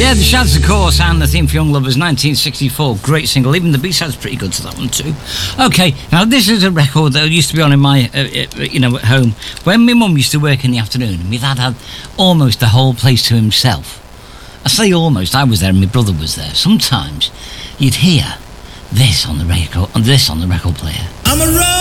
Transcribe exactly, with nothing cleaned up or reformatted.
Yeah, the Shads, of course, and the theme for Young Lovers, nineteen sixty-four. Great single. Even the B-side's pretty good to that one too. Okay, now this is a record that used to be on in my, uh, uh, you know, at home. When my mum used to work in the afternoon, my dad had almost the whole place to himself. I say almost. I was there and my brother was there. Sometimes you'd hear this on the record, this on the record player. I'm a